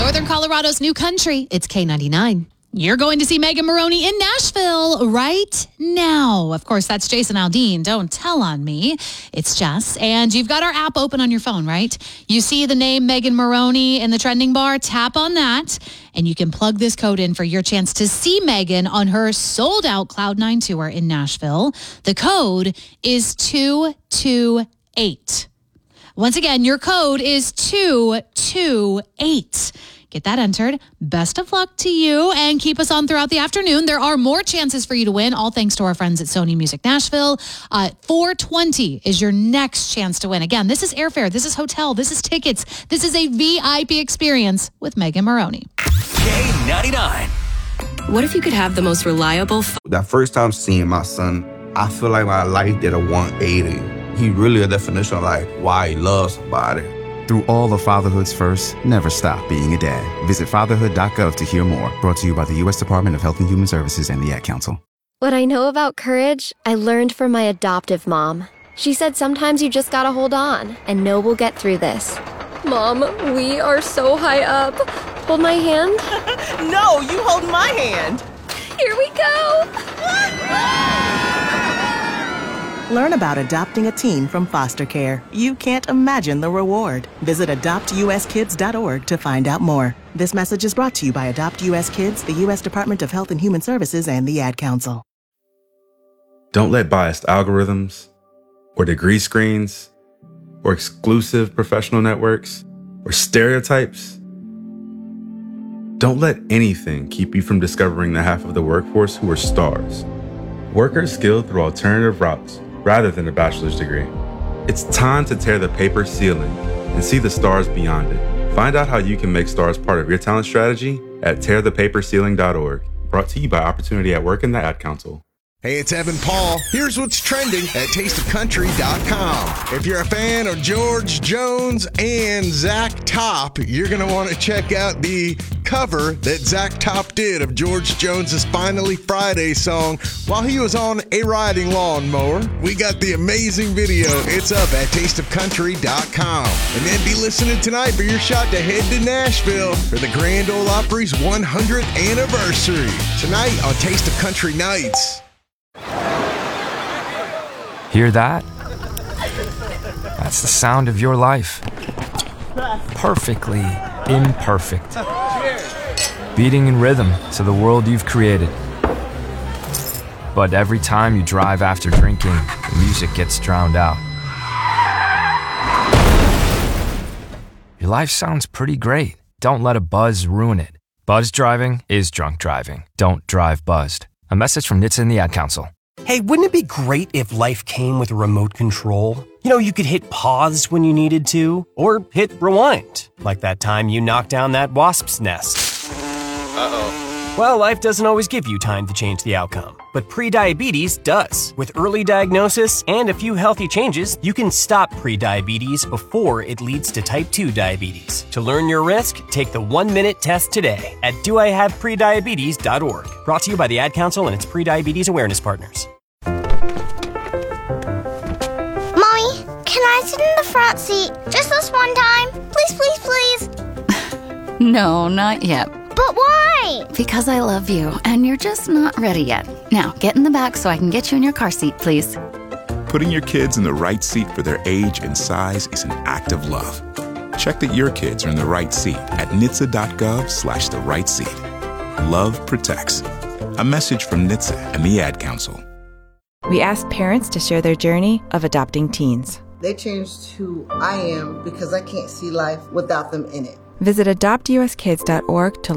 Northern Colorado's new country. It's K99. You're going to see Megan Moroney in Nashville right now. Of course, that's Jason Aldean. Don't tell on me. It's Jess. And you've got our app open on your phone, right? You see the name Megan Moroney in the trending bar. Tap on that, and you can plug this code in for your chance to see Megan on her sold-out Cloud9 tour in Nashville. The code is 228. Once again, your code is 228. Get that entered. Best of luck to you, and keep us on throughout the afternoon. There are more chances for you to win, all thanks to our friends at Sony Music Nashville. 420 is your next chance to win. Again, this is airfare, this is hotel, this is tickets, this is a VIP experience with Megan Moroney. K99. What if you could have the most reliable... That first time seeing my son, I feel like my life did a 180. He really a definition of like why he loves somebody. Through all of fatherhood's first, never stop being a dad. Visit fatherhood.gov to hear more. Brought to you by the U.S. Department of Health and Human Services and the Ad Council. What I know about courage, I learned from my adoptive mom. She said sometimes you just gotta hold on and know we'll get through this. Mom, we are so high up. Hold my hand. No, you hold my hand. Here we go. Learn about adopting a teen from foster care. You can't imagine the reward. Visit adoptuskids.org to find out more. This message is brought to you by Adopt US Kids, the U.S. Department of Health and Human Services, and the Ad Council. Don't let biased algorithms or degree screens or exclusive professional networks or stereotypes. Don't let anything keep you from discovering the half of the workforce who are stars. Workers skilled through alternative routes rather than a bachelor's degree. It's time to tear the paper ceiling and see the stars beyond it. Find out how you can make stars part of your talent strategy at tearthepaperceiling.org. Brought to you by Opportunity at Work and the Ad Council. Hey, it's Evan Paul. Here's what's trending at tasteofcountry.com. If you're a fan of George Jones and Zach Top, you're going to want to check out the cover that Zach Top did of George Jones's Finally Friday song while he was on a riding lawnmower. We got the amazing video. It's up at tasteofcountry.com. And then be listening tonight for your shot to head to Nashville for the Grand Ole Opry's 100th anniversary. Tonight on Taste of Country Nights. Hear that? That's the sound of your life. Perfectly imperfect. Beating in rhythm to the world you've created. But every time you drive after drinking, the music gets drowned out. Your life sounds pretty great. Don't let a buzz ruin it. Buzz driving is drunk driving. Don't drive buzzed. A message from NHTSA and the Ad Council. Hey, wouldn't it be great if life came with a remote control? You know, you could hit pause when you needed to, or hit rewind, like that time you knocked down that wasp's nest. Uh-oh. Well, life doesn't always give you time to change the outcome, but prediabetes does. With early diagnosis and a few healthy changes, you can stop prediabetes before it leads to type 2 diabetes. To learn your risk, take the 1-minute test today at doihaveprediabetes.org. Brought to you by the Ad Council and its prediabetes awareness partners. Mommy, can I sit in the front seat just this one time? Please, please, please. No, not yet. But why? Because I love you, and you're just not ready yet. Now, get in the back so I can get you in your car seat, please. Putting your kids in the right seat for their age and size is an act of love. Check that your kids are in the right seat at nhtsa.gov/the right seat. Love protects. A message from NHTSA and the Ad Council. We asked parents to share their journey of adopting teens. They changed who I am because I can't see life without them in it. Visit adoptuskids.org to